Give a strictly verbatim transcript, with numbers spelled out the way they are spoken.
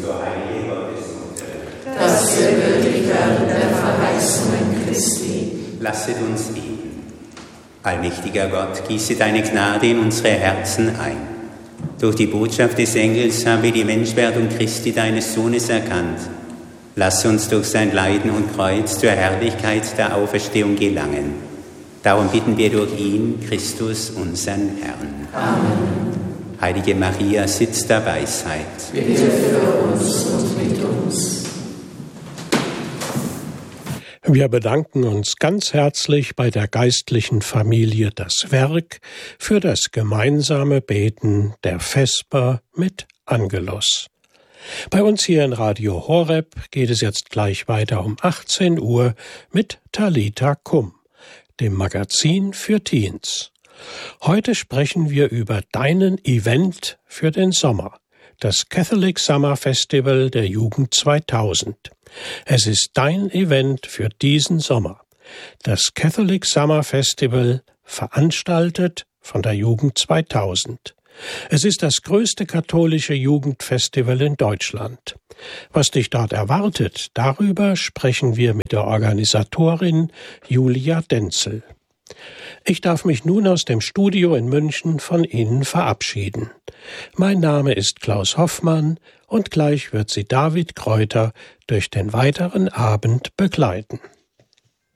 so heilige Gottesmutter, dass wir würdig werden der Verheißungen Christi. lasset uns beten. Allmächtiger Gott, gieße deine Gnade in unsere Herzen ein. Durch die Botschaft des Engels haben wir die Menschwerdung Christi, deines Sohnes, erkannt. Lass uns durch sein Leiden und Kreuz zur Herrlichkeit der Auferstehung gelangen. Darum bitten wir durch ihn, Christus, unseren Herrn. Amen. Heilige Maria, Sitz der Weisheit, Bitte für uns und mit uns. Wir bedanken uns ganz herzlich bei der geistlichen Familie Das Werk für das gemeinsame Beten der Vesper mit Angelus. Bei uns hier in Radio Horeb geht es jetzt gleich weiter um achtzehn Uhr mit Talita Kum, dem Magazin für Teens. Heute sprechen wir über deinen Event für den Sommer, das Catholic Summer Festival der Jugend zweitausend. Es ist dein Event für diesen Sommer. Das Catholic Summer Festival, veranstaltet von der Jugend zweitausend. Es ist das größte katholische Jugendfestival in Deutschland. Was dich dort erwartet, darüber sprechen wir mit der Organisatorin Julia Denzel. Ich darf mich nun aus dem Studio in München von Ihnen verabschieden. Mein Name ist Klaus Hoffmann und gleich wird Sie David Kräuter durch den weiteren Abend begleiten.